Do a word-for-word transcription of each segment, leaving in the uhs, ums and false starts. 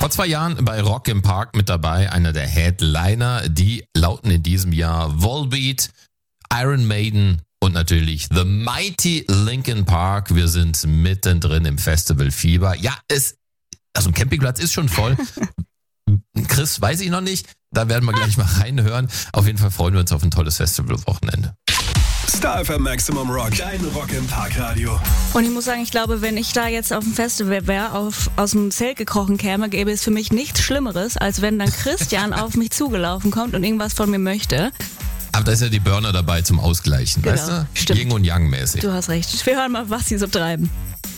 Vor zwei Jahren bei Rock im Park mit dabei, einer der Headliner, die lauten in diesem Jahr Volbeat, Iron Maiden und natürlich The Mighty Linkin Park. Wir sind mittendrin im Festivalfieber. Ja, es, also ein Campingplatz ist schon voll. Chris, weiß ich noch nicht. Da werden wir gleich mal reinhören. Auf jeden Fall freuen wir uns auf ein tolles Festivalwochenende. Star F M Maximum Rock, dein Rock im Parkradio. Und ich muss sagen, ich glaube, wenn ich da jetzt auf dem Festival wäre, auf, aus dem Zelt gekrochen käme, gäbe es für mich nichts Schlimmeres, als wenn dann Christian auf mich zugelaufen kommt und irgendwas von mir möchte. Aber da ist ja die Burner dabei zum Ausgleichen, Genau, weißt du? stimmt. Yin und Yang mäßig. Du hast recht. Wir hören mal, was sie so treiben.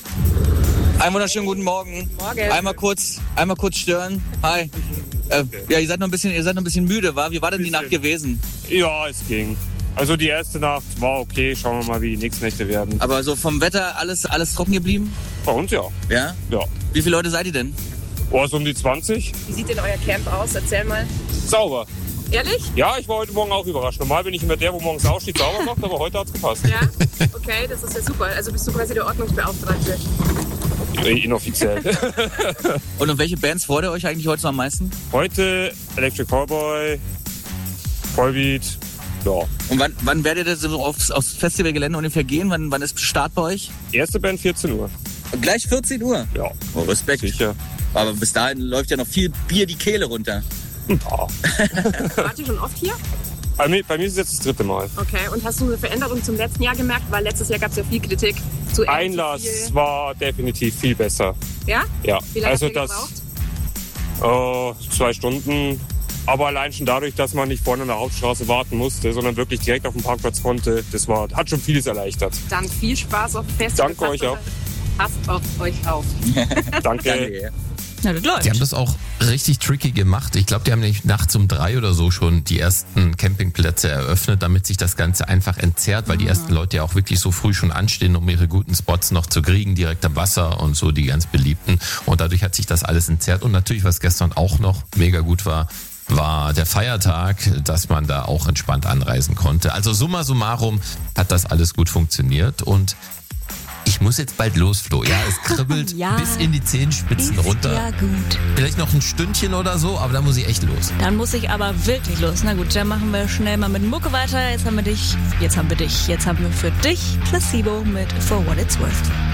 Einen wunderschönen guten Morgen. Morgen. Einmal kurz, einmal kurz stören. Hi. Äh, ja, ihr seid noch ein bisschen, ihr seid noch ein bisschen müde, war? Wie war denn die Nacht gewesen? Ja, es ging. Also die erste Nacht war okay. Schauen wir mal, wie die nächsten Nächte werden. Aber so vom Wetter alles, alles trocken geblieben? Bei uns ja. Ja? Ja. Wie viele Leute seid ihr denn? Oh, so um die zwanzig. Wie sieht denn euer Camp aus? Erzähl mal. Sauber. Ehrlich? Ja, ich war heute Morgen auch überrascht. Normal bin ich immer der, wo morgens aufsteht, sauber macht, aber heute hat's gepasst. Ja? Okay, das ist ja super. Also bist du quasi der Ordnungsbeauftragte. Inoffiziell. Und um welche Bands freut ihr euch eigentlich heute so am meisten? Heute Electric Cowboy, Volbeat, ja. Und wann, wann werdet ihr so aufs, aufs Festivalgelände ungefähr gehen? Wann, wann ist Start bei euch? Erste Band vierzehn Uhr. Und gleich vierzehn Uhr? Ja. Oh, Respekt. Sicher. Aber bis dahin läuft ja noch viel Bier die Kehle runter. Ja. Wart ihr schon oft hier? Bei mir, bei mir ist es jetzt das dritte Mal. Okay, und hast du eine Veränderung zum letzten Jahr gemerkt? Weil letztes Jahr gab es ja viel Kritik zu Einlass viel. war definitiv viel besser. Ja? Ja. Wie lange also habt ihr das gebraucht? Oh, zwei Stunden. Aber allein schon dadurch, dass man nicht vorne an der Hauptstraße warten musste, sondern wirklich direkt auf dem Parkplatz konnte, das war, hat schon vieles erleichtert. Dann viel Spaß auf dem Festival. Danke euch auch. Passt auf euch auf. Danke. Danke. Na, das läuft. Die haben das auch richtig tricky gemacht. Ich glaube, die haben nämlich nachts um drei oder so schon die ersten Campingplätze eröffnet, damit sich das Ganze einfach entzerrt, weil die ersten Leute ja auch wirklich so früh schon anstehen, um ihre guten Spots noch zu kriegen, direkt am Wasser und so, die ganz beliebten. Und dadurch hat sich das alles entzerrt. Und natürlich, was gestern auch noch mega gut war, war der Feiertag, dass man da auch entspannt anreisen konnte. Also summa summarum hat das alles gut funktioniert und ich muss jetzt bald los, Flo. Ja, es kribbelt Ja, bis in die Zehenspitzen Ist runter. ja gut. Vielleicht noch ein Stündchen oder so, aber da muss ich echt los. Dann muss ich aber wirklich los. Na gut, dann machen wir schnell mal mit Mucke weiter. Jetzt haben wir dich, jetzt haben wir dich, jetzt haben wir für dich Placebo mit For What It's Worth.